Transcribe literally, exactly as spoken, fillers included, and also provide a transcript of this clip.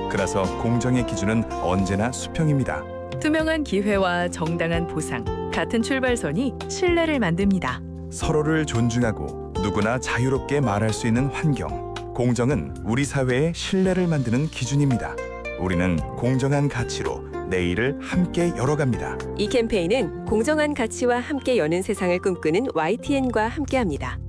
그래서 공정의 기준은 언제나 수평입니다. 투명한 기회와 정당한 보상, 같은 출발선이 신뢰를 만듭니다. 서로를 존중하고 누구나 자유롭게 말할 수 있는 환경. 공정은 우리 사회의 신뢰를 만드는 기준입니다. 우리는 공정한 가치로 내일을 함께 열어갑니다. 이 캠페인은 공정한 가치와 함께 여는 세상을 꿈꾸는 와이티엔과 함께합니다.